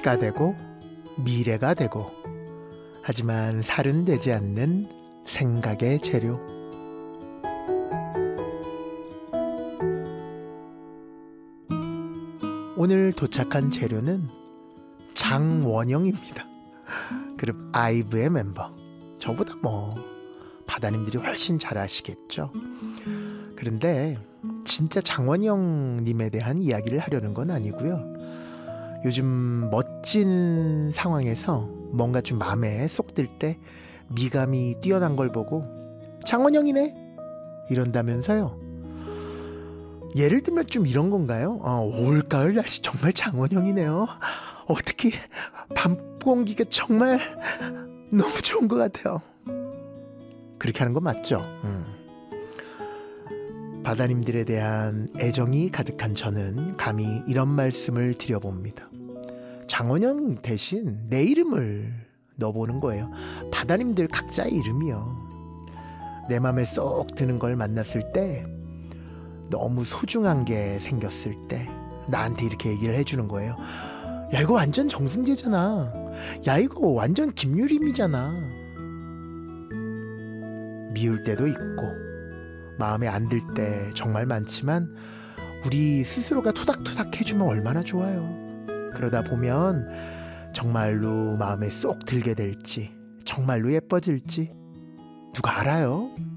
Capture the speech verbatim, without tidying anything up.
꽃가 되고 미래가 되고, 하지만 살은 되지 않는 생각의 재료. 오늘 도착한 재료는 장원영입니다. 그룹 아이브의 멤버. 저보다 뭐 바다님들이 훨씬 잘 아시겠죠. 그런데 진짜 장원영님에 대한 이야기를 하려는 건 아니고요. 요즘 멋진 상황에서 뭔가 좀 마음에 쏙 들 때 미감이 뛰어난 걸 보고 장원영이네 이런다면서요. 예를 들면 좀 이런 건가요? 어, 올가을 날씨 정말 장원영이네요. 어떻게 밤 공기가 정말 너무 좋은 것 같아요. 그렇게 하는 거 맞죠? 음. 바다님들에 대한 애정이 가득한 저는 감히 이런 말씀을 드려봅니다. 장원영 대신 내 이름을 넣어보는 거예요. 바다님들 각자의 이름이요. 내 맘에 쏙 드는 걸 만났을 때, 너무 소중한 게 생겼을 때 나한테 이렇게 얘기를 해주는 거예요. 야, 이거 완전 정승재잖아. 야, 이거 완전 김유림이잖아. 미울 때도 있고 마음에 안 들 때 정말 많지만 우리 스스로가 토닥토닥 해주면 얼마나 좋아요. 그러다 보면 정말로 마음에 쏙 들게 될지, 정말로 예뻐질지 누가 알아요?